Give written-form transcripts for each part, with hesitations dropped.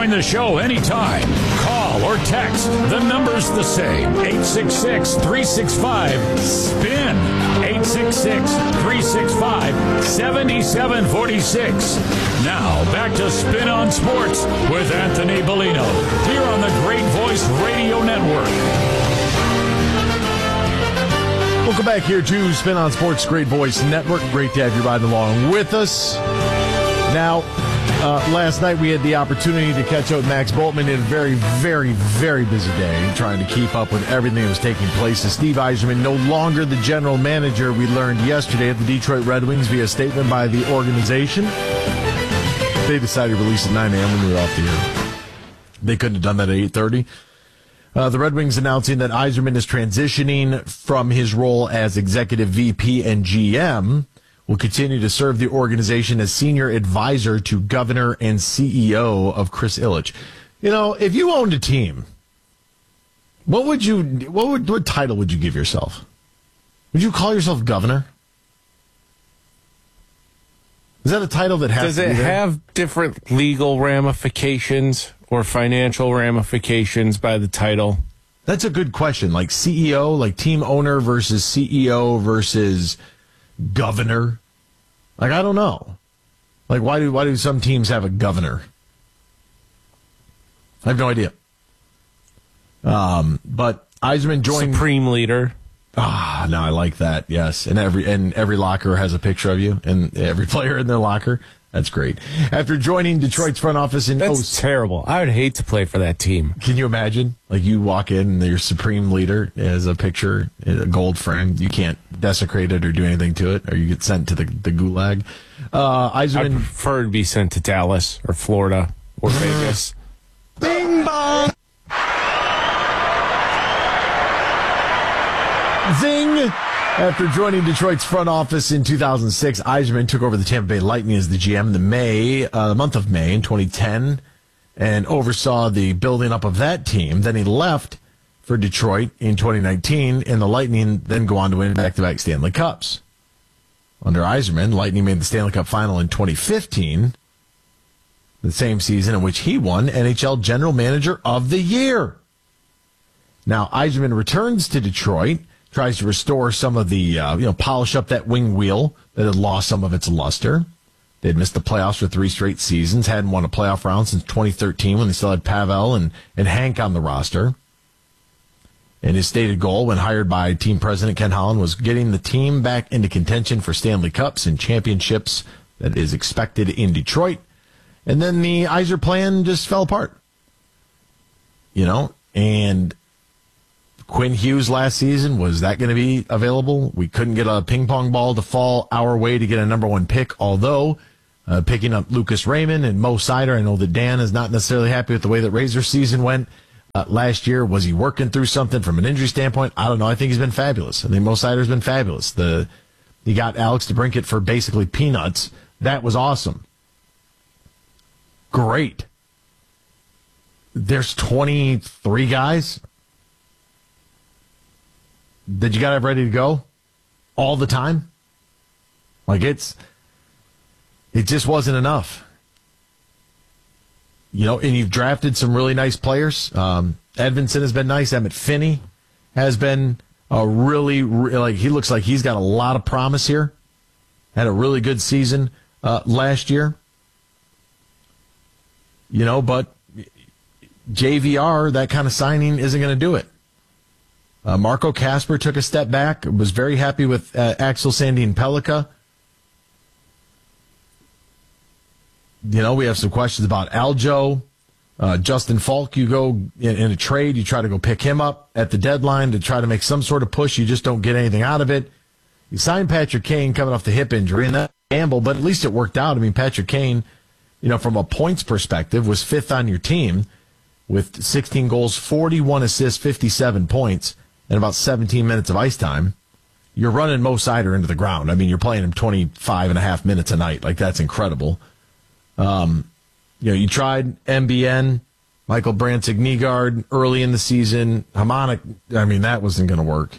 Join the show anytime. Call or text. The number's the same. 866-365-SPIN. 866-365-7746. Now, back to Spin on Sports with Anthony Bellino. Here on the Great Voice Radio Network. Welcome back here to Spin on Sports Great Voice Network. Great to have you riding along with us. Now, last night we had the opportunity to catch up with Max Bultman in a very, very, very busy day, trying to keep up with everything that was taking place. And Steve Yzerman, no longer the general manager, we learned yesterday at the Detroit Red Wings via statement by the organization. They decided to release at 9 a.m. when we were off the air. They couldn't have done that at 8:30. The Red Wings announcing that Yzerman is transitioning from his role as executive VP and GM, will continue to serve the organization as senior advisor to governor and CEO of Chris Ilitch. You know, if you owned a team, what title would you give yourself? Would you call yourself governor? Is that a title that has Does it have different legal ramifications or financial ramifications by the title? That's a good question. Like CEO, like team owner versus CEO versus governor. Like, I don't know. Like, why do some teams have a governor? I have no idea. But Yzerman joined Supreme Leader. No, I like that. Yes, and every locker has a picture of you, and every player in their locker. That's great. After joining Detroit's front office in That's terrible. I would hate to play for that team. Can you imagine? Like, you walk in and your Supreme Leader has a picture, a gold frame. You can't desecrate it or do anything to it, or you get sent to the gulag. Yzerman, I prefer to be sent to Dallas or Florida or Vegas. Bing bong! Zing! After joining Detroit's front office in 2006, Yzerman took over the Tampa Bay Lightning as the GM in the month of May in 2010 and oversaw the building up of that team. Then he left for Detroit in 2019, and the Lightning then go on to win back-to-back Stanley Cups. Under Yzerman, Lightning made the Stanley Cup final in 2015, the same season in which he won NHL General Manager of the Year. Now, Yzerman returns to Detroit, tries to restore some of the, polish up that wing wheel that had lost some of its luster. They had missed the playoffs for 3 straight seasons, hadn't won a playoff round since 2013 when they still had Pavel and Hank on the roster. And his stated goal when hired by team president Ken Holland was getting the team back into contention for Stanley Cups and championships that is expected in Detroit. And then the Yzer plan just fell apart. And Quinn Hughes last season, was that going to be available? We couldn't get a ping pong ball to fall our way to get a number 1 pick, although picking up Lucas Raymond and Mo Seider, I know that Dan is not necessarily happy with the way that Razor's season went last year. Was he working through something from an injury standpoint? I don't know. I think he's been fabulous. I think Mo Seider's been fabulous. He got Alex DeBrincat for basically peanuts. That was awesome. Great. There's 23 guys that you got to have ready to go all the time. Like, it just wasn't enough. And you've drafted some really nice players. Edvinsson has been nice. Emmett Finney has been a really, he looks like he's got a lot of promise here. Had a really good season last year. But JVR, that kind of signing isn't going to do it. Marco Kasper took a step back. Was very happy with Axel Sandin Pellikka. We have some questions about Aljo. Justin Falk, you go in a trade, you try to go pick him up at the deadline to try to make some sort of push. You just don't get anything out of it. You signed Patrick Kane coming off the hip injury, and that's a gamble, but at least it worked out. I mean, Patrick Kane, from a points perspective, was 5th on your team with 16 goals, 41 assists, 57 points. And about 17 minutes of ice time. You're running Mo Seider into the ground. I mean, you're playing him 25 and a half minutes a night. Like, that's incredible. You tried MBN, Michael Brantig-Nygaard early in the season. Hamonic, that wasn't going to work.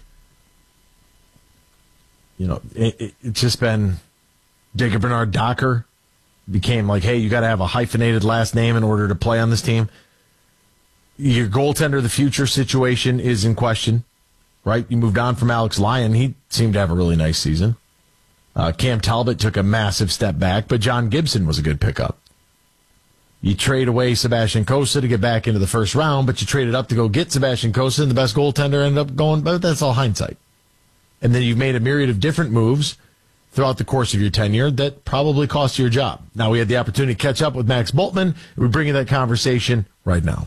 It's just been Jacob Bernard Docker became like, hey, you got to have a hyphenated last name in order to play on this team. Your goaltender of the future situation is in question, right? You moved on from Alex Lyon. He seemed to have a really nice season. Cam Talbot took a massive step back, but John Gibson was a good pickup. You trade away Sebastian Cossa to get back into the first round, but you traded up to go get Sebastian Cossa, and the best goaltender ended up going, but that's all hindsight. And then you've made a myriad of different moves throughout the course of your tenure that probably cost you your job. Now, we had the opportunity to catch up with Max Bultman. We bring you that conversation right now.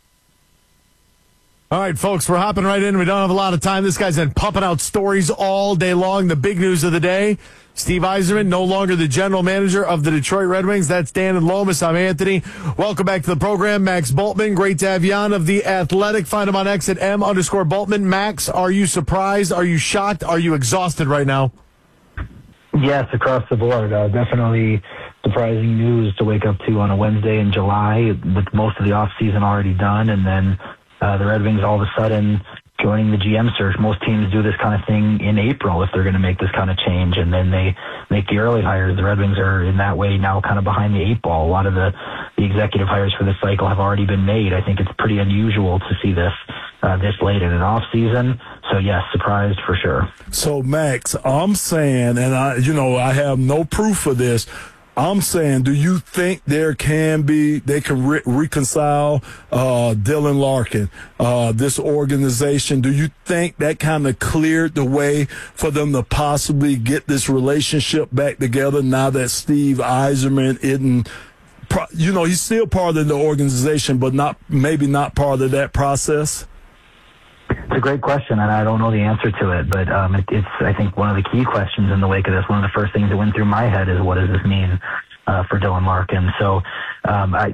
All right, folks, we're hopping right in. We don't have a lot of time. This guy's been pumping out stories all day long. The big news of the day, Steve Yzerman, no longer the general manager of the Detroit Red Wings. That's Dan and Lomas. I'm Anthony. Welcome back to the program. Max Bultman, great to have you on, of The Athletic. Find him on X at @M_Bultman. Max, are you surprised? Are you shocked? Are you exhausted right now? Yes, across the board. Definitely surprising news to wake up to on a Wednesday in July with most of the offseason already done, and then the Red Wings all of a sudden joining the GM search. Most teams do this kind of thing in April if they're going to make this kind of change, and then they make the early hires. The Red Wings are in that way now kind of behind the eight ball. A lot of the executive hires for this cycle have already been made. I think it's pretty unusual to see this this late in an off season. So yes, surprised for sure. So Max, I'm saying, and I have no proof of this, I'm saying, do you think they can reconcile Dylan Larkin, this organization? Do you think that kind of cleared the way for them to possibly get this relationship back together now that Steve Yzerman isn't, he's still part of the organization, but maybe not part of that process? It's a great question, and I don't know the answer to it, but it's, I think, one of the key questions in the wake of this. One of the first things that went through my head is, what does this mean for Dylan Larkin? So, I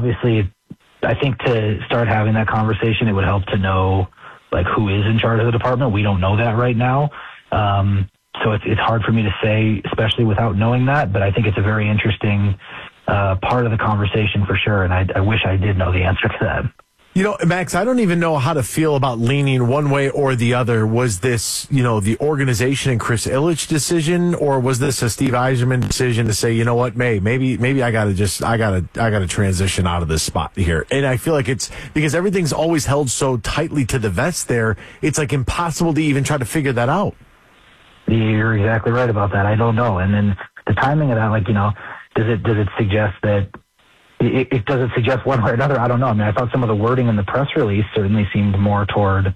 think to start having that conversation, it would help to know, like, who is in charge of the department. We don't know that right now. So it's hard for me to say, especially without knowing that, but I think it's a very interesting part of the conversation for sure, and I wish I did know the answer to that. Max, I don't even know how to feel about leaning one way or the other. Was this, the organization and Chris Ilitch decision, or was this a Steve Yzerman decision to say, you know what, maybe I gotta transition out of this spot here? And I feel like it's because everything's always held so tightly to the vest there. It's like impossible to even try to figure that out. You're exactly right about that. I don't know. And then the timing of that, does it suggest that? It doesn't suggest one way or another. I don't know. I mean, I thought some of the wording in the press release certainly seemed more toward,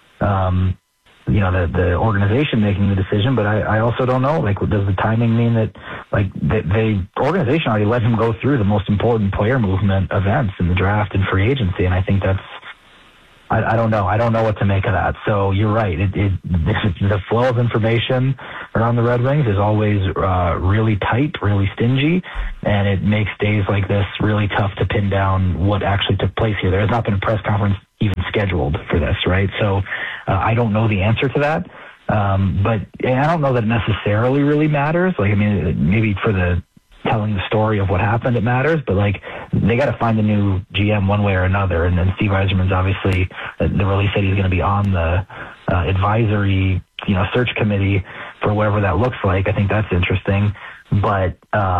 the organization making the decision. But I also don't know. Like, does the timing mean that, like, the organization already let him go through the most important player movement events in the draft and free agency? And I think that's, I don't know. I don't know what to make of that. So you're right. The flow of information around the Red Wings is always really tight, really stingy, and it makes days like this really tough to pin down what actually took place here. There has not been a press conference even scheduled for this, right? So I don't know the answer to that. But I don't know that it necessarily really matters. Like, I mean, maybe for the telling the story of what happened, it matters, but like, they got to find a new GM one way or another. And then Steve Yzerman's obviously, the release said he's going to be on the advisory, search committee for whatever that looks like. I think that's interesting, but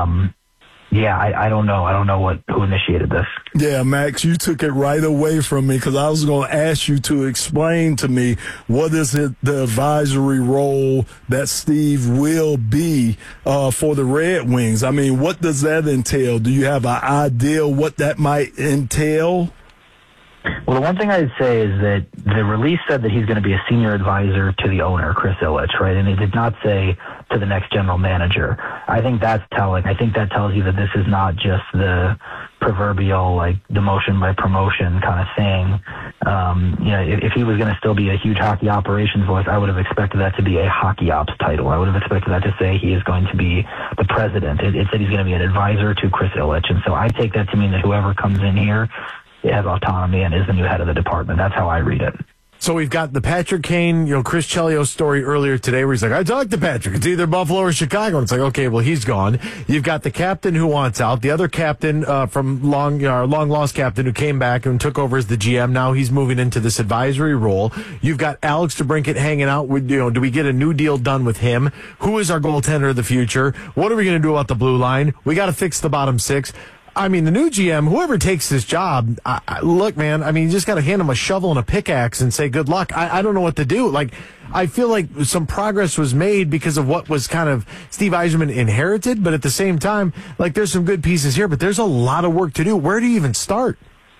I don't know. I don't know who initiated this. Yeah, Max, you took it right away from me, because I was going to ask you to explain to me what is the advisory role that Steve will be for the Red Wings. I mean, what does that entail? Do you have an idea what that might entail? Well, the one thing I'd say is that the release said that he's going to be a senior advisor to the owner, Chris Ilitch, right? And it did not say to the next general manager. I think that's telling. I think that tells you that this is not just the proverbial, like, demotion by promotion kind of thing. If he was going to still be a huge hockey operations voice, I would have expected that to be a hockey ops title. I would have expected that to say he is going to be the president. It said he's going to be an advisor to Chris Ilitch. And so I take that to mean that whoever comes in here has autonomy and is the new head of the department. That's how I read it. So we've got the Patrick Kane, Chris Chelios story earlier today where he's like, I talked to Patrick. It's either Buffalo or Chicago. And it's like, okay, well, he's gone. You've got the captain who wants out. The other captain from long lost captain who came back and took over as the GM. Now he's moving into this advisory role. You've got Alex DeBrincat hanging out. Do we get a new deal done with him? Who is our goaltender of the future? What are we going to do about the blue line? We got to fix the bottom six. I mean, the new GM, whoever takes this job, look, man, I mean, you just got to hand him a shovel and a pickaxe and say good luck. I don't know what to do. Like, I feel like some progress was made because of what was kind of Steve Yzerman inherited, but at the same time, like, there's some good pieces here, but there's a lot of work to do. Where do you even start?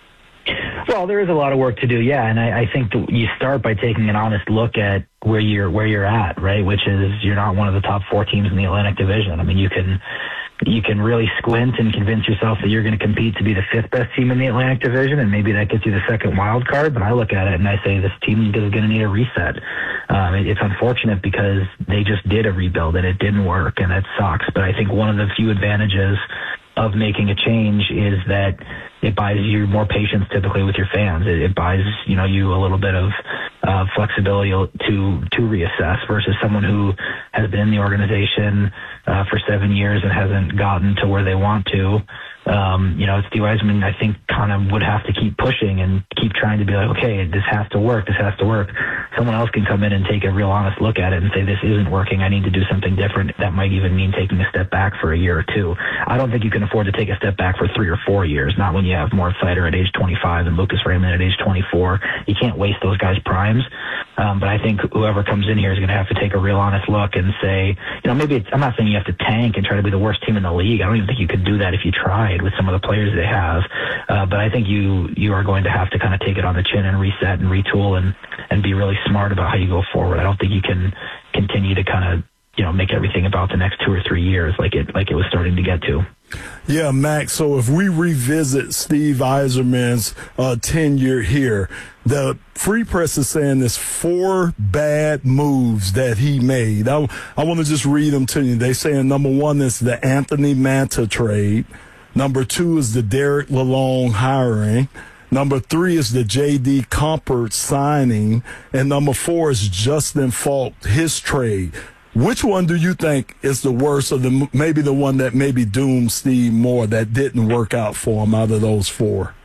Well, there is a lot of work to do, yeah, and I think that you start by taking an honest look at where you're at, right? Which is you're not one of the top 4 teams in the Atlantic Division. I mean, you can really squint and convince yourself that you're going to compete to be the 5th best team in the Atlantic Division, and maybe that gets you the 2nd wild card. But I look at it and I say this team is going to need a reset. It's unfortunate because they just did a rebuild and it didn't work, and that sucks. But I think one of the few advantages of making a change is that it buys you more patience typically with your fans. It buys you a little bit of flexibility to reassess versus someone who has been in the organization for 7 years and hasn't gotten to where they want to. Steve Yzerman, I think, kind of would have to keep pushing and keep trying to be like, okay, this has to work. Someone else can come in and take a real honest look at it and say, this isn't working. I need to do something different. That might even mean taking a step back for a year or two. I don't think you can afford to take a step back for 3 or 4 years, not when you have Moritz Seider at age 25 and Lucas Raymond at age 24. You can't waste those guys' primes. But I think whoever comes in here is going to have to take a real honest look and say, maybe I'm not saying you have to tank and try to be the worst team in the league. I don't even think you could do that if you tried with some of the players they have. But I think you are going to have to kind of take it on the chin and reset and retool and be really smart about how you go forward. I don't think you can continue to kind of, make everything about the next 2 or 3 years like it was starting to get to. Yeah, Max, so if we revisit Steve Yzerman's tenure here, the Free Press is saying there's 4 bad moves that he made. I want to just read them to you. They saying number 1 is the Anthony Manta trade. Number 2 is the Derek Lalonde hiring. Number 3 is the J.D. Compert signing. And number 4 is Justin Falk, his trade. Which one do you think is the worst, or maybe the one that maybe doomed Steve more that didn't work out for him out of those 4?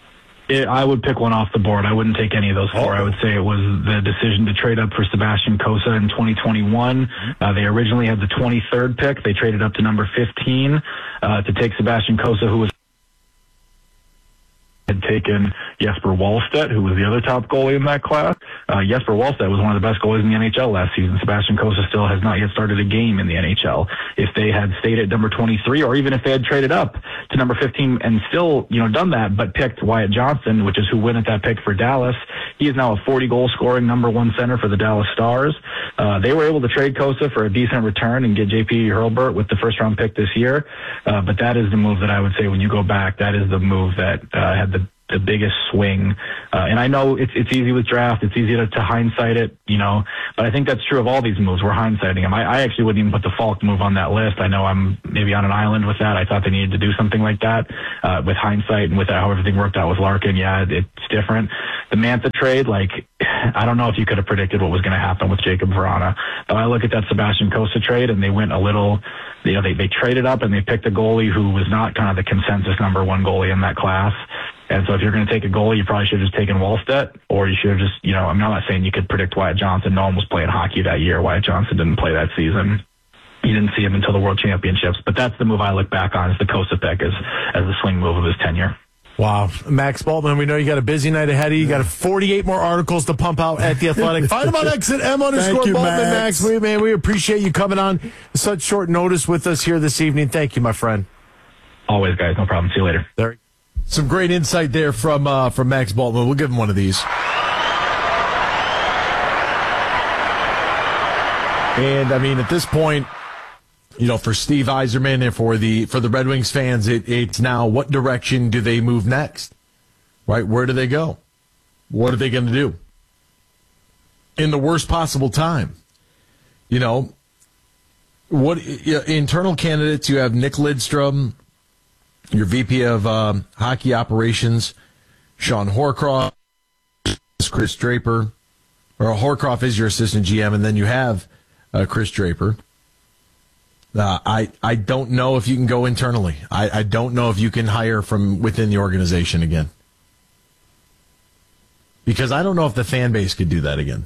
I would pick one off the board. I wouldn't take any of those 4. I would say it was the decision to trade up for Sebastian Cossa in 2021. They originally had the 23rd pick. They traded up to number 15 to take Sebastian Cossa, who had taken Jesper Wallstedt, who was the other top goalie in that class. Jesper Wallstedt was one of the best goalies in the NHL last season. Sebastian Cossa still has not yet started a game in the NHL. If they had stayed at number 23, or even if they had traded up to number 15 and still, done that, but picked Wyatt Johnston, which is who went at that pick for Dallas, he is now a 40-goal scoring number 1 center for the Dallas Stars. They were able to trade Cossa for a decent return and get J.P. Hurlburt with the first-round pick this year. But that is the move that I would say when you go back, that is the move that had the biggest swing. And I know it's easy with draft. It's easy to hindsight it, but I think that's true of all these moves. We're hindsighting them. I actually wouldn't even put the Falk move on that list. I know I'm maybe on an island with that. I thought they needed to do something like that. With hindsight and with how everything worked out with Larkin, yeah, it's different. The Mantha trade, I don't know if you could have predicted what was going to happen with Jacob Vrana. But I look at that Sebastian Cossa trade, and they went a little, they traded up and they picked a goalie who was not kind of the consensus number 1 goalie in that class. And so if you're going to take a goalie, you probably should have just taken Wallstedt, or you should have just, I'm not saying you could predict Wyatt Johnston. No one was playing hockey that year. Wyatt Johnston didn't play that season. You didn't see him until the World Championships. But that's the move I look back on, is the Cossa pick as the swing move of his tenure. Wow. Max Bultman, we know you got a busy night ahead of you. You got 48 more articles to pump out at The Athletic. Find him on X at M_Bultman, Max. We appreciate you coming on such short notice with us here this evening. Thank you, my friend. Always, guys. No problem. See you later. There. Some great insight there from Max Bultman. We'll give him one of these. And, I mean, at this point, for Steve Yzerman and for the Red Wings fans, it's now what direction do they move next? Right? Where do they go? What are they going to do? In the worst possible time. What internal candidates, you have Nick Lidstrom, your VP of hockey operations, Sean Horcroft, Chris Draper, or Horkoff is your assistant GM, and then you have Chris Draper. I don't know if you can go internally. I don't know if you can hire from within the organization again. Because I don't know if the fan base could do that again.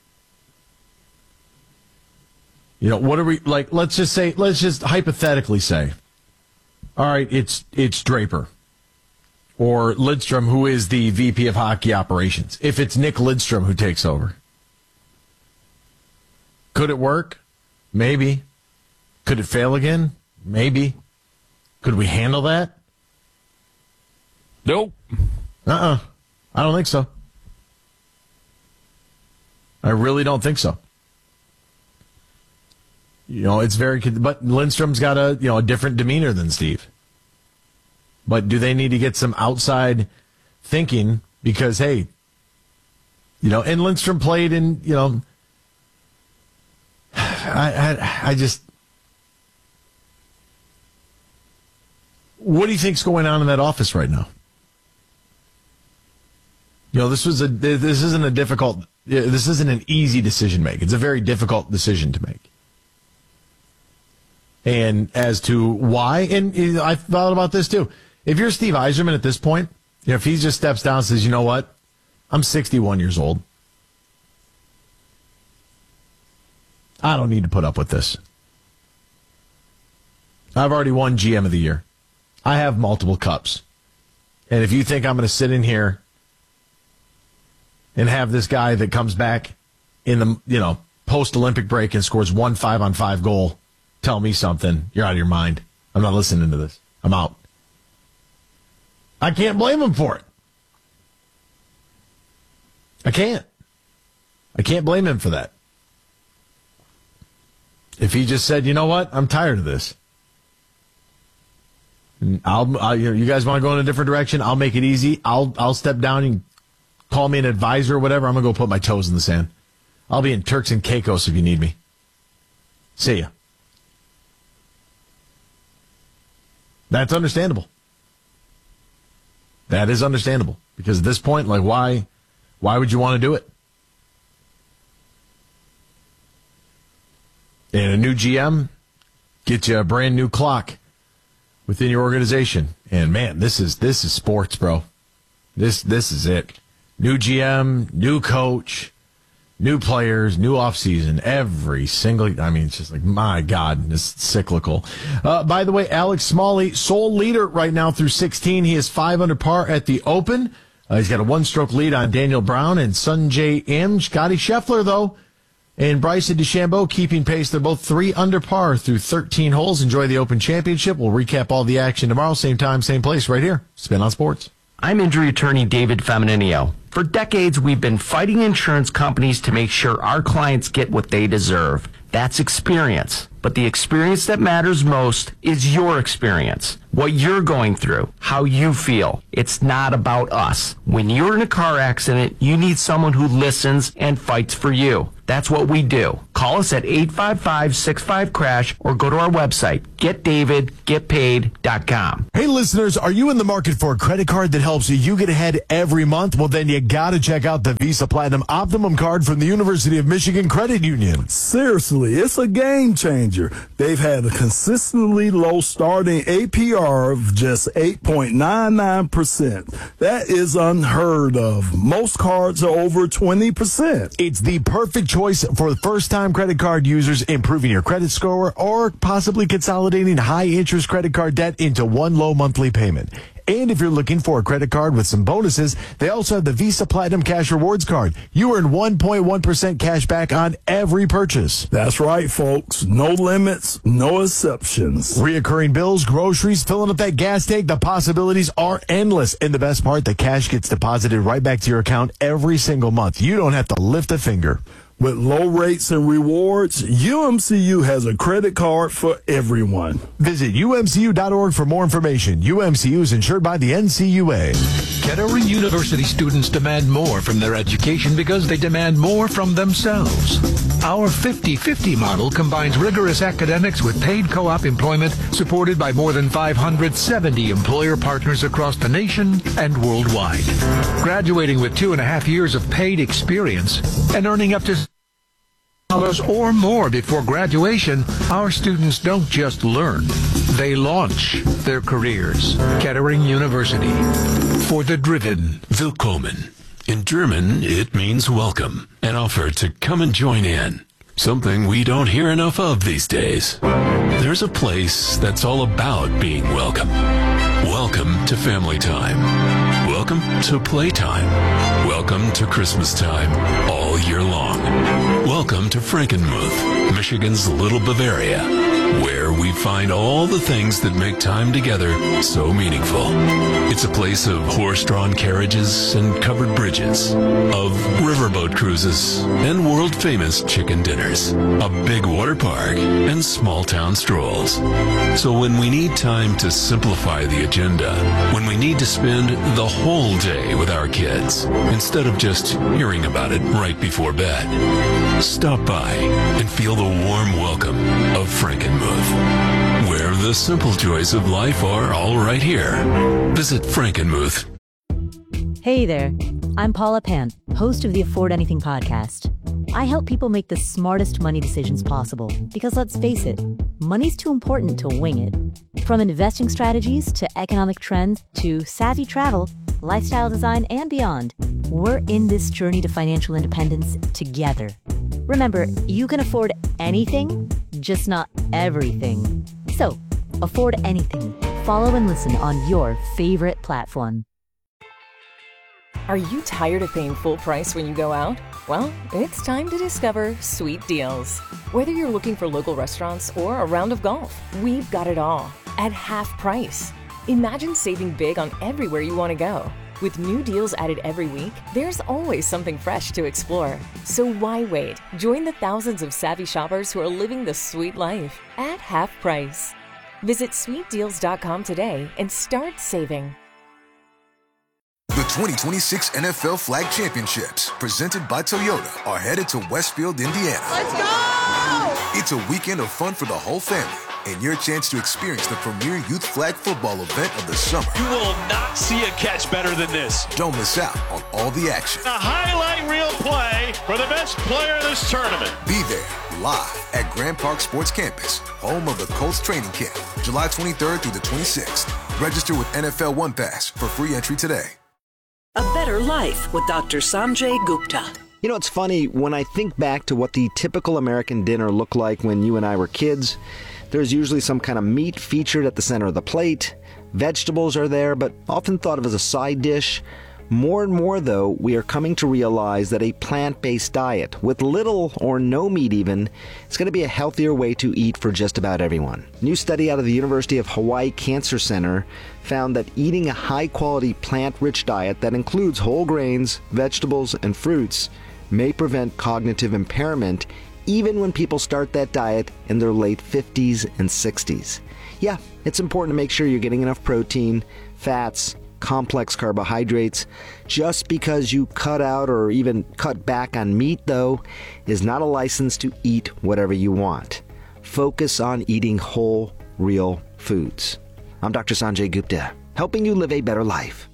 You know, what are we like? Let's just hypothetically say, all right, it's Draper or Lidstrom, who is the VP of hockey operations. If it's Nick Lidstrom who takes over, could it work? Maybe. Could it fail again? Maybe. Could we handle that? Nope. I don't think so. I really don't think so. You know, it's but Lindstrom's got a different demeanor than Steve. But do they need to get some outside thinking? Because, hey, and Lindstrom played in, I just, what do you think's going on in that office right now? This isn't an easy decision to make. It's a very difficult decision to make. And as to why, and I thought about this too. If you're Steve Yzerman at this point, if he just steps down and says, you know what, I'm 61 years old. I don't need to put up with this. I've already won GM of the year. I have multiple cups. And if you think I'm going to sit in here and have this guy that comes back in the post-Olympic break and scores 1 5-on-5 goal tell me something, you're out of your mind. I'm not listening to this. I'm out. I can't blame him for it. I can't blame him for that. If he just said, you know what, I'm tired of this. You guys want to go in a different direction? I'll make it easy. I'll step down and call me an advisor or whatever. I'm going to go put my toes in the sand. I'll be in Turks and Caicos if you need me. See ya. That's understandable. That is understandable. Because at this point, like, why would you want to do it? And a new GM gets you a brand new clock within your organization. And man, this is sports, bro. This is it. New GM, new coach, new players, new offseason, it's just like, my God, it's cyclical. By the way, Alex Smalley, sole leader right now through 16. He is 5 under par at the Open. He's got a 1-stroke lead on Daniel Brown and Sungjae Im. Scotty Scheffler, though, and Bryson DeChambeau keeping pace. They're both 3 under par through 13 holes. Enjoy the Open Championship. We'll recap all the action tomorrow, same time, same place, right here. Spin on Sports. I'm injury attorney David Femininio. For decades, we've been fighting insurance companies to make sure our clients get what they deserve. That's experience. But the experience that matters most is your experience. What you're going through, how you feel. It's not about us. When you're in a car accident, you need someone who listens and fights for you. That's what we do. Call us at 855-65-CRASH or go to our website, getdavidgetpaid.com. Hey, listeners, are you in the market for a credit card that helps you get ahead every month? Well, then you got to check out the Visa Platinum Optimum card from the University of Michigan Credit Union. Seriously, it's a game changer. They've had a consistently low starting APR of just 8.99%. That is unheard of. Most cards are over 20%. It's the perfect choice for first-time credit card users, improving your credit score or possibly consolidating high-interest credit card debt into one low monthly payment. And if you're looking for a credit card with some bonuses, they also have the Visa Platinum Cash Rewards card. You earn 1.1% cash back on every purchase. That's right, folks. No limits, no exceptions. Reoccurring bills, groceries, filling up that gas tank, the possibilities are endless. And the best part, the cash gets deposited right back to your account every single month. You don't have to lift a finger. With low rates and rewards, UMCU has a credit card for everyone. Visit UMCU.org for more information. UMCU is insured by the NCUA. Kettering University students demand more from their education because they demand more from themselves. Our 50-50 model combines rigorous academics with paid co-op employment supported by more than 570 employer partners across the nation and worldwide. Graduating with 2.5 years of paid experience and earning up to $1,000 or more before graduation, our students don't just learn, they launch their careers. Kettering University. For the driven. Willkommen. In German, it means welcome, an offer to come and join in. Something we don't hear enough of these days. There's a place that's all about being welcome. Welcome to family time. Welcome to playtime. Welcome to Christmas time all year long. Welcome to Frankenmuth, Michigan's Little Bavaria, where we find all the things that make time together so meaningful. It's a place of horse-drawn carriages and covered bridges, of riverboat cruises and world-famous chicken dinners, a big water park, and small-town strolls. So when we need time to simplify the agenda, when we need to spend the whole day with our kids, instead of just hearing about it right before bed, stop by and feel the warm welcome of Frankenmuth, where the simple joys of life are all right here. Visit Frankenmuth. Hey there, I'm Paula Pant, host of the Afford Anything podcast. I help people make the smartest money decisions possible because, let's face it, money's too important to wing it. From investing strategies to economic trends to savvy travel, lifestyle design, and beyond, we're in this journey to financial independence together. Remember, you can afford anything, just not everything. So, afford anything. Follow and listen on your favorite platform. Are you tired of paying full price when you go out? Well, it's time to discover Sweet Deals. Whether you're looking for local restaurants or a round of golf, we've got it all at half price. Imagine saving big on everywhere you want to go. With new deals added every week, there's always something fresh to explore. So why wait? Join the thousands of savvy shoppers who are living the sweet life at half price. Visit sweetdeals.com today and start saving. The 2026 NFL Flag Championships, presented by Toyota, are headed to Westfield, Indiana. Let's go! It's a weekend of fun for the whole family and your chance to experience the premier youth flag football event of the summer. You will not see a catch better than this. Don't miss out on all the action. A highlight reel play for the best player of this tournament. Be there live at Grand Park Sports Campus, home of the Colts training camp, July 23rd through the 26th. Register with NFL One Pass for free entry today. A Better Life with Dr. Sanjay Gupta. You know, it's funny, when I think back to what the typical American dinner looked like when you and I were kids, there's usually some kind of meat featured at the center of the plate. Vegetables are there, but often thought of as a side dish. More and more, though, we are coming to realize that a plant-based diet, with little or no meat even, is going to be a healthier way to eat for just about everyone. A new study out of the University of Hawaii Cancer Center found that eating a high-quality plant-rich diet that includes whole grains, vegetables, and fruits may prevent cognitive impairment even when people start that diet in their late 50s and 60s. Yeah, it's important to make sure you're getting enough protein, fats, complex carbohydrates. Just because you cut out or even cut back on meat, though, is not a license to eat whatever you want. Focus on eating whole, real foods. I'm Dr. Sanjay Gupta, helping you live a better life.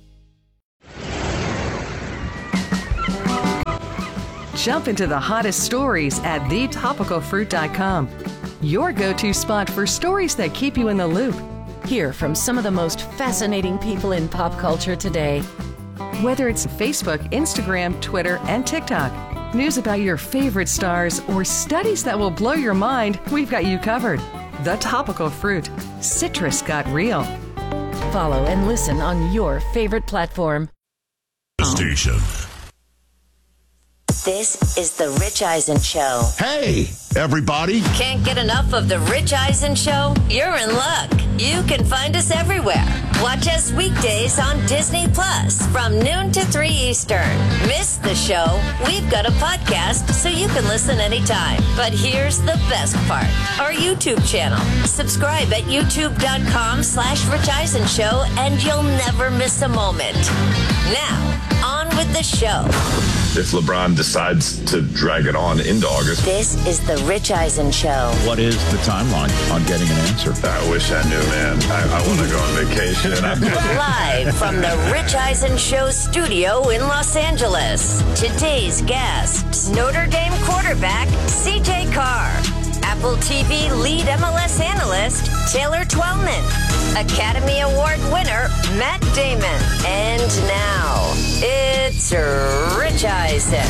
Jump into the hottest stories at thetopicalfruit.com. Your go-to spot for stories that keep you in the loop. Hear from some of the most fascinating people in pop culture today. Whether it's Facebook, Instagram, Twitter, and TikTok, news about your favorite stars, or studies that will blow your mind, we've got you covered. The Topical Fruit. Citrus got real. Follow and listen on your favorite platform. The station. This is The Rich Eisen Show. Hey, everybody. Can't get enough of The Rich Eisen Show? You're in luck. You can find us everywhere. Watch us weekdays on Disney Plus from noon to 3 Eastern. Miss the show? We've got a podcast so you can listen anytime. But here's the best part. Our YouTube channel. Subscribe at youtube.com/Rich Eisen Show and you'll never miss a moment. Now, on with the show. If LeBron decides to drag it on into August. This is The Rich Eisen Show. What is the timeline on getting an answer? I wish I knew, man. I want to go on vacation. Live from The Rich Eisen Show studio in Los Angeles. Today's guests, Notre Dame quarterback CJ Carr. Apple TV lead MLS analyst Taylor Twellman. Academy Award winner Matt Damon. And now, it's Rich Eisen.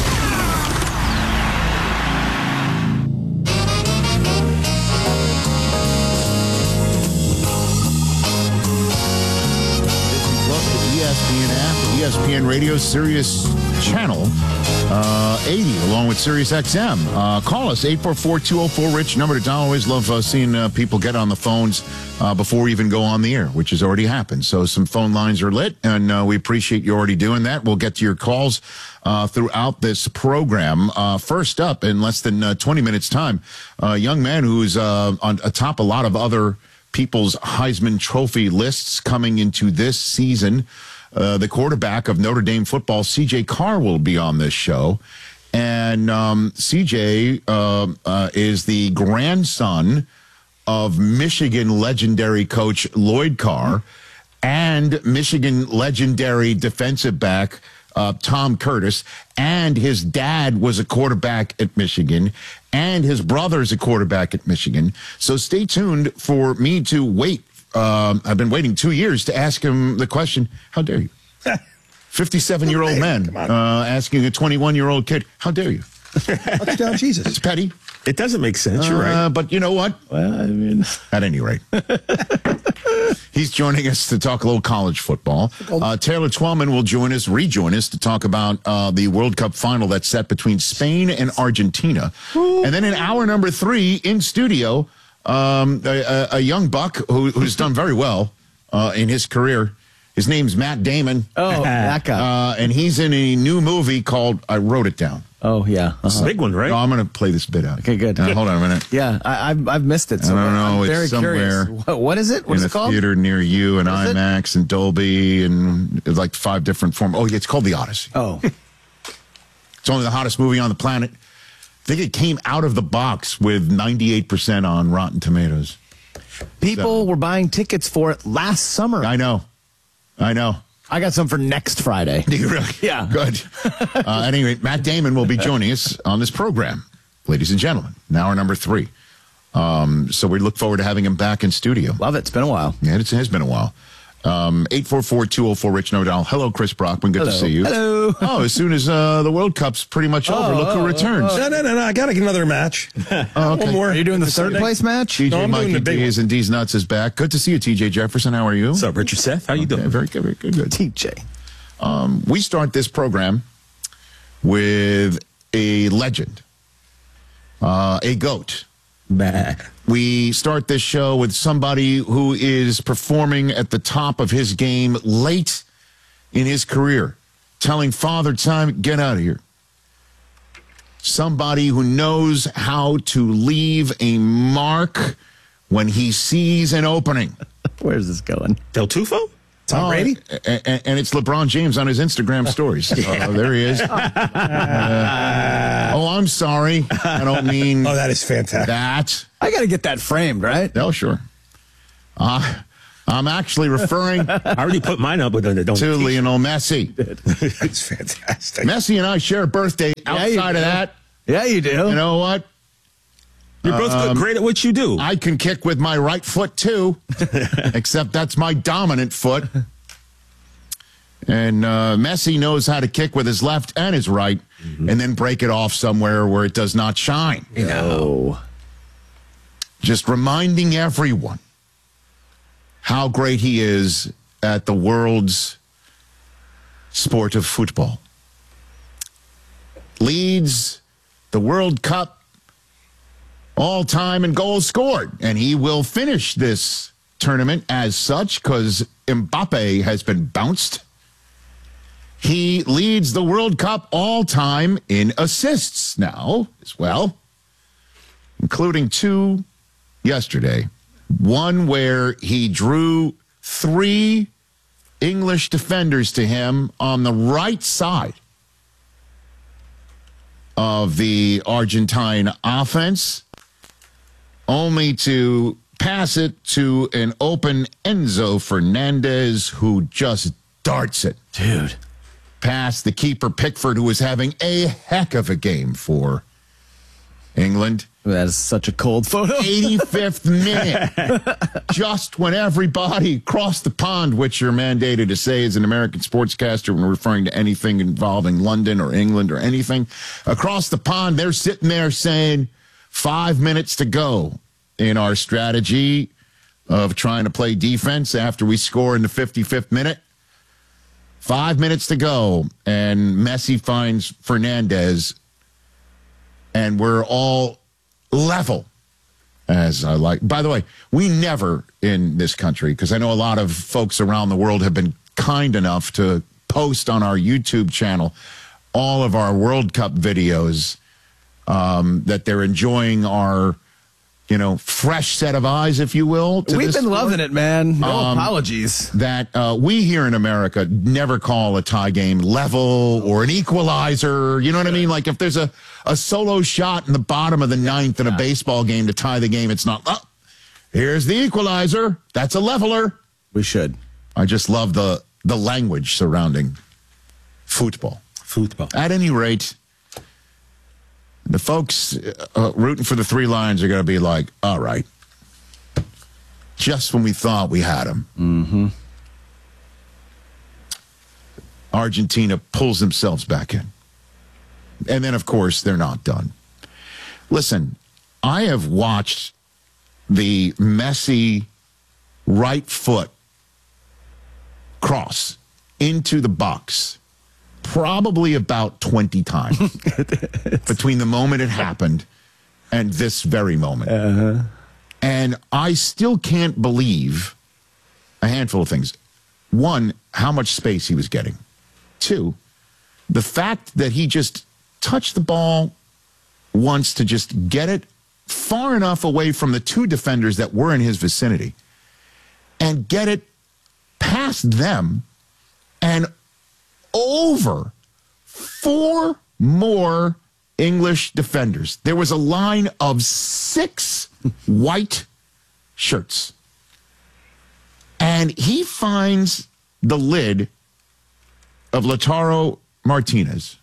ESPN app, ESPN Radio, Sirius Channel 80, along with Sirius XM. Call us, 844-204-RICH, number to dial. Always love seeing people get on the phones before we even go on the air, which has already happened. So some phone lines are lit, and we appreciate you already doing that. We'll get to your calls throughout this program. First up, in less than 20 minutes' time, a young man who's on atop a lot of other people's Heisman Trophy lists coming into this season. The quarterback of Notre Dame football, CJ Carr, will be on this show. And CJ is the grandson of Michigan legendary coach Lloyd Carr and Michigan legendary defensive back Tom Curtis. And his dad was a quarterback at Michigan. And his brother's a quarterback at Michigan. So stay tuned for me to wait. I've been waiting 2 years to ask him the question, how dare you? 57-year-old man asking a 21-year-old kid, how dare you? Touchdown, Jesus. It's petty. It doesn't make sense. You're right. But you know what? Well, I mean, at any rate. He's joining us to talk a little college football. Taylor Twellman will rejoin us to talk about the World Cup final that's set between Spain and Argentina. Ooh. And then in hour number 3 in studio, a young buck who's done very well in his career. His name's Matt Damon. Oh, that guy. And he's in a new movie called I Wrote It Down. Oh, yeah. It's a big one, right? No, I'm going to play this bit out. Okay, good. Hold on a minute. Yeah, I've missed it. So I don't know. I'm very it's somewhere. Curious. What is it? What is it called? In a theater near you, and IMAX and Dolby, and it's like 5 different forms. Oh, yeah, it's called The Odyssey. Oh. It's only the hottest movie on the planet. I think it came out of the box with 98% on Rotten Tomatoes. People were buying tickets for it last summer. I know. I got some for next Friday. Do you really? Yeah. Good. At any rate, Matt Damon will be joining us on this program, ladies and gentlemen. Hour number 3. So we look forward to having him back in studio. Love it. It's been a while. Yeah, it has been a while. 844-204-RICH, no doubt. Hello, Chris Brockman. Good to see you. Hello. Oh, as soon as the World Cup's pretty much over, look who returns. No. I got to get another match. Okay. One more. Are you doing the third place match? TJ I'm Mikey doing the big D's and D's Nuts is back. Good to see you, TJ Jefferson. How are you? What's up, Richard Seth? How you doing? Very good. TJ. We start this program with a legend, a GOAT. Bah. We start this show with somebody who is performing at the top of his game late in his career, telling Father Time, get out of here. Somebody who knows how to leave a mark when he sees an opening. Where's this going? Del Tufo? Tom Brady? And it's LeBron James on his Instagram stories. There he is. I'm sorry. I don't mean... Oh, that is fantastic. That. I got to get that framed, right? Oh, sure. I'm actually referring... I already put mine up with it. To Lionel Messi. It's fantastic. Messi and I share a birthday. Outside of that... Yeah, you do. You know what? You're both great at what you do. I can kick with my right foot, too. Except that's my dominant foot. And Messi knows how to kick with his left and his right, and then break it off somewhere where it does not shine. No. Just reminding everyone how great he is at the world's sport of football. leads the World Cup all time in goals scored. And he will finish this tournament as such because Mbappe has been bounced. He leads the World Cup all time in assists now as well, including 2 yesterday. One where he drew 3 English defenders to him on the right side of the Argentine offense, only to pass it to an open Enzo Fernandez, who just darts it. Dude. Past the keeper Pickford, who was having a heck of a game for England. That is such a cold photo. 85th minute. Just when everybody across the pond, which you're mandated to say as an American sportscaster when referring to anything involving London or England or anything, across the pond, they're sitting there saying 5 minutes to go in our strategy of trying to play defense after we score in the 55th minute. 5 minutes to go, and Messi finds Fernandez, and we're all level, as I like. By the way, we never in this country, because I know a lot of folks around the world have been kind enough to post on our YouTube channel all of our World Cup videos, that they're enjoying our, fresh set of eyes, if you will. We've been loving it, man. No apologies. That we here in America never call a tie game level or an equalizer. You know what I mean? Like if there's a solo shot in the bottom of the ninth in a baseball game to tie the game, it's not, here's the equalizer. That's a leveler. We should. I just love the language surrounding football. At any rate, the folks rooting for the Three Lions are going to be like, all right, just when we thought we had them. Mm-hmm. Argentina pulls themselves back in. And then, of course, they're not done. Listen, I have watched the Messi right foot cross into the box probably about 20 times between the moment it happened and this very moment. Uh-huh. And I still can't believe a handful of things. One, how much space he was getting. Two, the fact that he just touched the ball once to just get it far enough away from the 2 defenders that were in his vicinity and get it past them and over 4 more English defenders. There was a line of 6 white shirts. And he finds the lid of Lautaro Martinez.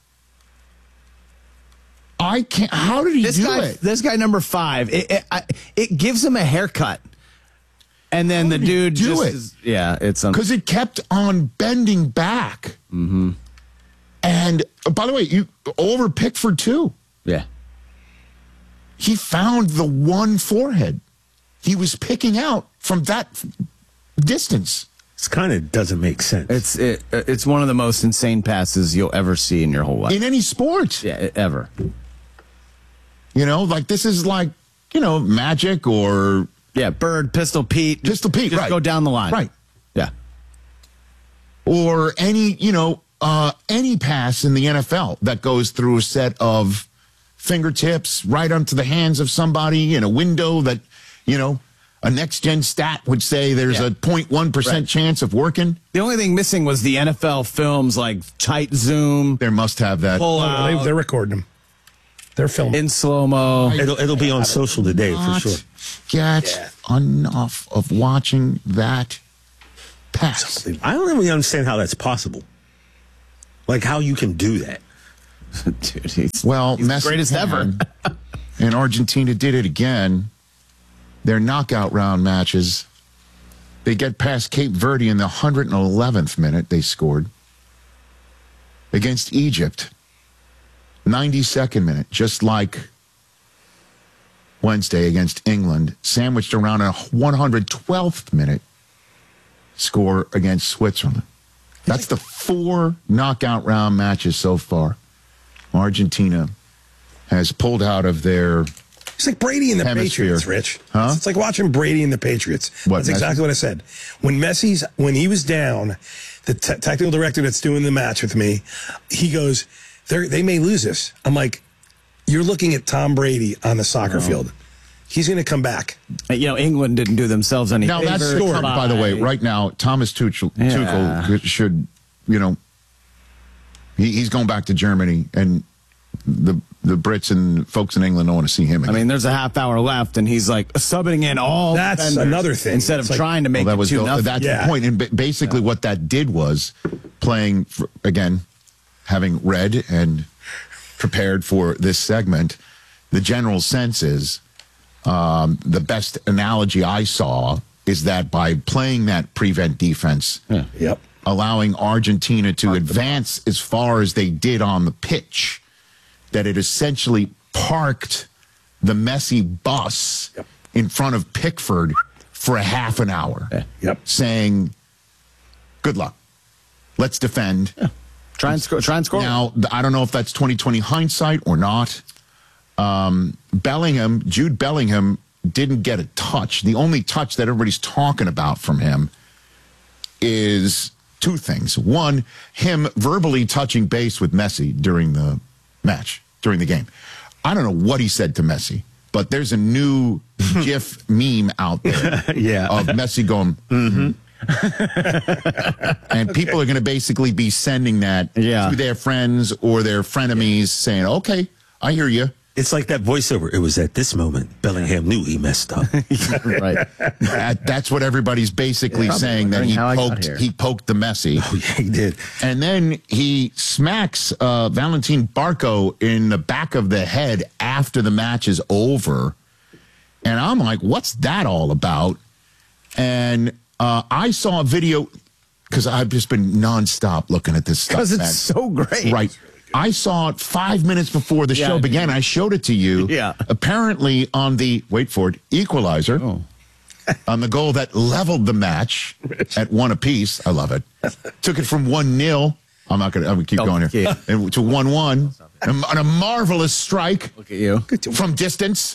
I can't. How did he do it? This guy, number 5, it gives him a haircut. And then the dude it's because it kept on bending back. Mm-hmm. And by the way, you over Pickford too. Yeah, he found the one forehead he was picking out from that distance. This kind of doesn't make sense. It's one of the most insane passes you'll ever see in your whole life in any sport. Yeah, ever. Like this is like Magic or. Yeah, Bird, Pistol Pete. Pistol Pete, just right. Go down the line. Right. Yeah. Or any pass in the NFL that goes through a set of fingertips right onto the hands of somebody in a window that, a next-gen stat would say there's a 0.1% chance of working. The only thing missing was the NFL films, like tight zoom. There must have that. Pull out. They're recording them. They're filming. In slow-mo. It'll be on social today for sure. Get enough of watching that pass. I don't really understand how that's possible. Like how you can do that. Dude, he's Messi the greatest ever. And Argentina did it again. Their knockout round matches, they get past Cape Verde in the 111th minute. They scored against Egypt. 92nd minute, just like Wednesday against England, sandwiched around a 112th minute score against Switzerland. That's the 4 knockout round matches so far. Argentina has pulled out of their It's like Brady and the hemisphere. Patriots, Rich. Huh? It's like watching Brady and the Patriots. What, That's exactly what I said. When he was down, the technical director that's doing the match with me, he goes, they may lose this. I'm like, you're looking at Tom Brady on the soccer field. He's going to come back. England didn't do themselves any Now, that's scored, by the way, right now, Thomas Tuchel should, he's going back to Germany, and the Brits and folks in England don't want to see him again. I mean, there's a half hour left, and he's like subbing in all. That's defenders another thing. Instead of trying to make it 2-0. That's the point. And basically what that did was playing, again, having read and prepared for this segment, the general sense is the best analogy I saw is that by playing that prevent defense, allowing Argentina to advance as far as they did on the pitch, that it essentially parked the Messi bus in front of Pickford for a half an hour, saying, good luck. Let's defend. Try and score. Now, I don't know if that's 2020 hindsight or not. Jude Bellingham didn't get a touch. The only touch that everybody's talking about from him is two things. One, him verbally touching base with Messi during the match, during the game. I don't know what he said to Messi, but there's a new GIF meme out there of Messi going, and people are going to basically be sending that to their friends or their frenemies saying, okay, I hear you. It's like that voiceover. It was at this moment Bellingham knew he messed up. Right. That's what everybody's basically saying, that he poked the Messi. Oh, yeah, he did. And then he smacks Valentin Barco in the back of the head after the match is over. And I'm like, what's that all about? And I saw a video, because I've just been nonstop looking at this stuff. Because it's so great. Right. I saw it 5 minutes before the show began. I showed it to you. Yeah. Apparently on the, wait for it, equalizer. On the goal that leveled the match at one apiece. I love it. Took it from 1-0. I'm going to keep going here. And to 1-1. And a marvelous strike. Look at you. From distance.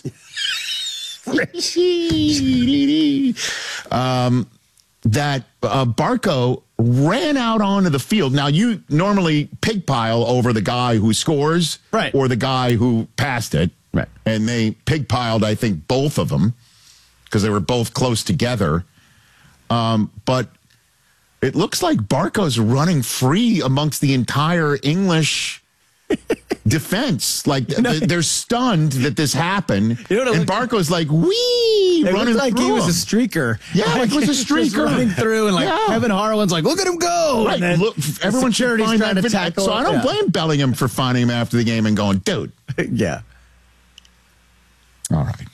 That Barco ran out onto the field. Now, you normally pig pile over the guy who scores or the guy who passed it. Right. And they pig piled, I think, both of them because they were both close together. But it looks like Barco's running free amongst the entire English defense. Like, they're stunned that this happened. And Barco's like, wee, running like through he was him. a streaker. Yeah, like he was a streaker. Just running through, and Kevin Harlan's like, look at him go. Right. And then Look, everyone should find trying that to video. tackle. So I don't blame Bellingham for finding him after the game and going, dude. Yeah. All right.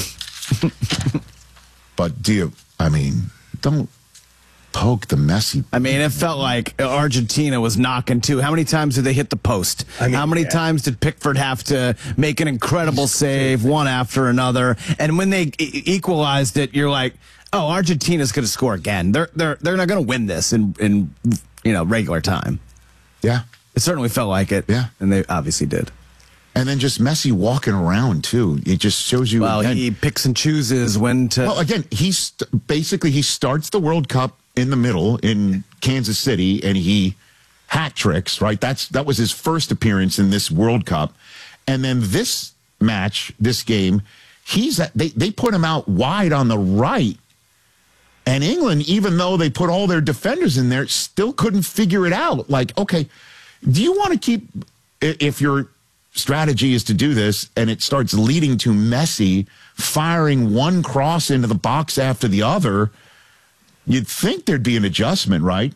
But don't poke the Messi. I mean, it felt like Argentina was knocking too. How many times did they hit the post? How many times did Pickford have to make an incredible save, one after another? And when they equalized it, you're like, oh, Argentina's going to score again. They're not going to win this in regular time. Yeah. It certainly felt like it. Yeah. And they obviously did. And then just Messi walking around, too. It just shows you. Well, he picks and chooses when to. Well, again, he starts the World Cup in the middle in Kansas City, and he hat tricks, right? That was his first appearance in this World Cup. And then this game, they put him out wide on the right. And England, even though they put all their defenders in there, still couldn't figure it out. Like, okay, do you want to keep, if your strategy is to do this and it starts leading to Messi firing one cross into the box after the other, you'd think there'd be an adjustment, right?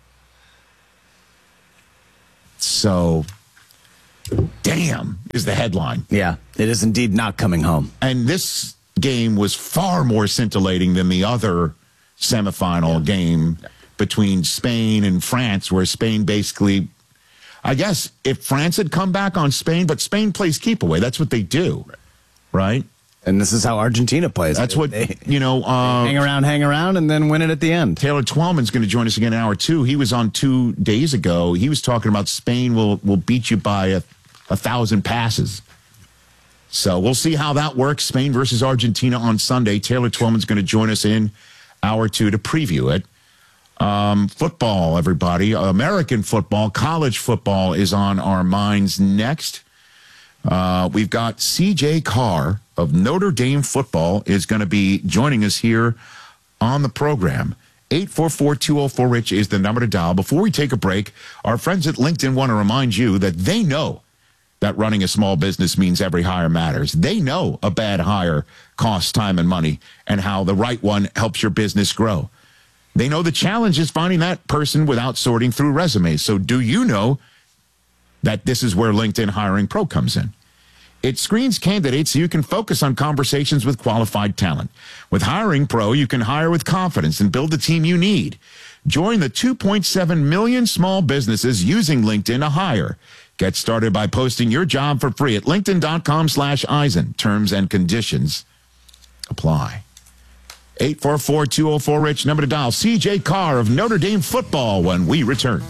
So, damn, is the headline. Yeah, it is indeed not coming home. And this game was far more scintillating than the other semifinal game between Spain and France, where Spain basically, I guess, if France had come back on Spain, but Spain plays keep away. That's what they do, right? And this is how Argentina plays. That's what, they hang around, and then win it at the end. Taylor Twellman's going to join us again in hour 2. He was on 2 days ago. He was talking about Spain will beat you by a 1,000 passes. So we'll see how that works. Spain versus Argentina on Sunday. Taylor Twellman's going to join us in hour 2 to preview it. Football, everybody. American football, college football is on our minds next. We've got C.J. Carr of Notre Dame football is going to be joining us here on the program. 844-204-RICH is the number to dial. Before we take a break, our friends at LinkedIn want to remind you that they know that running a small business means every hire matters. They know a bad hire costs time and money and how the right one helps your business grow. They know the challenge is finding that person without sorting through resumes. So do you know that this is where LinkedIn Hiring Pro comes in? It screens candidates so you can focus on conversations with qualified talent. With Hiring Pro, you can hire with confidence and build the team you need. Join the 2.7 million small businesses using LinkedIn to hire. Get started by posting your job for free at linkedin.com/Eisen. Terms and conditions apply. 844-204-RICH, number to dial. C.J. Carr of Notre Dame football when we return.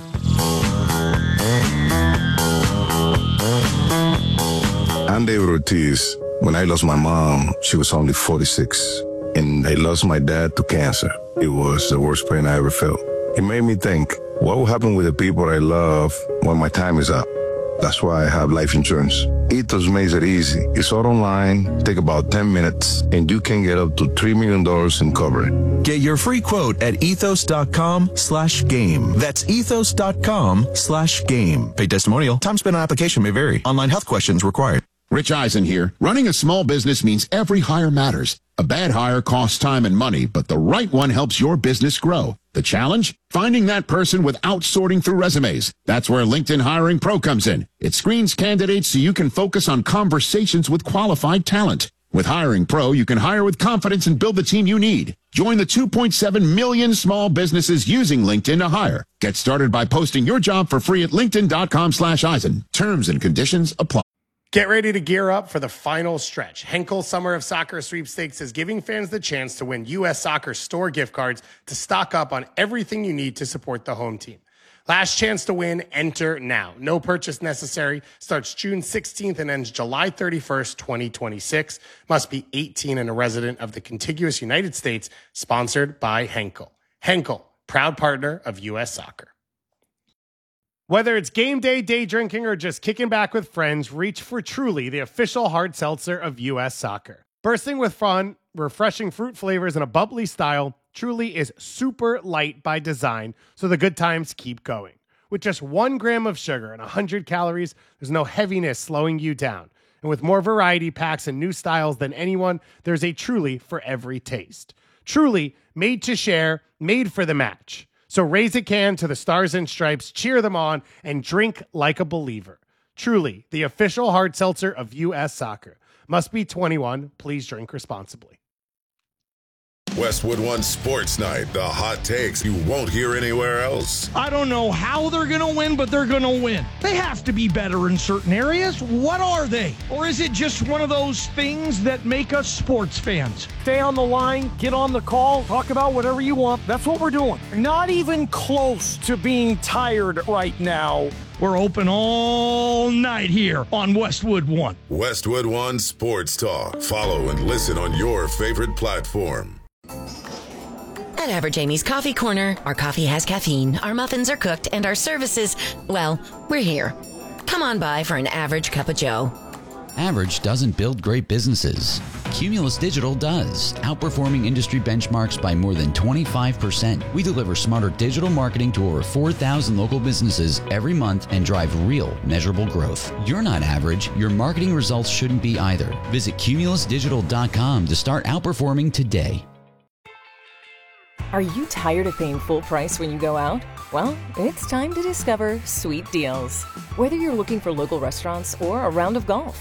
I'm David Ortiz. When I lost my mom, she was only 46. And I lost my dad to cancer. It was the worst pain I ever felt. It made me think, what will happen with the people I love when my time is up? That's why I have life insurance. Ethos makes it easy. It's all online, take about 10 minutes, and you can get up to $3 million in coverage. Get your free quote at ethos.com/game. That's ethos.com/game. Paid testimonial. Time spent on application may vary. Online health questions required. Rich Eisen here. Running a small business means every hire matters. A bad hire costs time and money, but the right one helps your business grow. The challenge? Finding that person without sorting through resumes. That's where LinkedIn Hiring Pro comes in. It screens candidates so you can focus on conversations with qualified talent. With Hiring Pro, you can hire with confidence and build the team you need. Join the 2.7 million small businesses using LinkedIn to hire. Get started by posting your job for free at linkedin.com/Eisen. Terms and conditions apply. Get ready to gear up for the final stretch. Henkel Summer of Soccer Sweepstakes is giving fans the chance to win U.S. Soccer store gift cards to stock up on everything you need to support the home team. Last chance to win, enter now. No purchase necessary. Starts June 16th and ends July 31st, 2026. Must be 18 and a resident of the contiguous United States. Sponsored by Henkel. Henkel, proud partner of U.S. Soccer. Whether it's game day, day drinking, or just kicking back with friends, reach for Truly, the official hard seltzer of U.S. Soccer. Bursting with fun, refreshing fruit flavors, and a bubbly style, Truly is super light by design, so the good times keep going. With just 1 gram of sugar and 100 calories, there's no heaviness slowing you down. And with more variety packs and new styles than anyone, there's a Truly for every taste. Truly, made to share, made for the match. So raise a can to the Stars and Stripes, cheer them on, and drink like a believer. Truly, the official hard seltzer of U.S. Soccer. Must be 21. Please drink responsibly. Westwood One Sports Night, the hot takes you won't hear anywhere else. I don't know how they're going to win, but they're going to win. They have to be better in certain areas. What are they? Or is it just one of those things that make us sports fans? Stay on the line, get on the call, talk about whatever you want. That's what we're doing. Not even close to being tired right now. We're open all night here on Westwood One. Westwood One Sports Talk. Follow and listen on your favorite platform. At Average Amy's Coffee Corner, our coffee has caffeine, our muffins are cooked, and our services, well, we're here. Come on by for an average cup of joe. Average doesn't build great businesses. Cumulus Digital does, outperforming industry benchmarks by more than 25%. We deliver smarter digital marketing to over 4,000 local businesses every month and drive real, measurable growth. You're not average. Your marketing results shouldn't be either. Visit cumulusdigital.com to start outperforming today. Are you tired of paying full price when you go out? Well, it's time to discover sweet deals. Whether you're looking for local restaurants or a round of golf,